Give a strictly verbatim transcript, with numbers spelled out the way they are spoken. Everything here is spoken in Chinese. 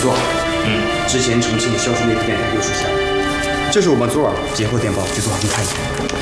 座。嗯，之前重庆销售那批电台又出现了。这是我们昨晚截获电报，局座，您看一下。